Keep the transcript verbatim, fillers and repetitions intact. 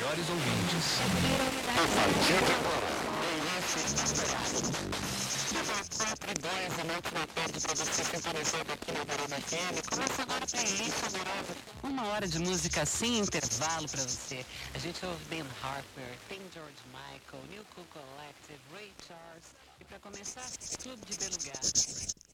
melhores ouvintes. A partir de agora, quatro e dois, uma ótima tarde para você sintonizado aqui na Varanda F M. Começa agora a playlist amorosa. Uma hora de música sem intervalo para você. A gente ouve Ben Harper, tem George Michael, New Cool Collective, Ray Charles. E para começar, Clube de Beluga.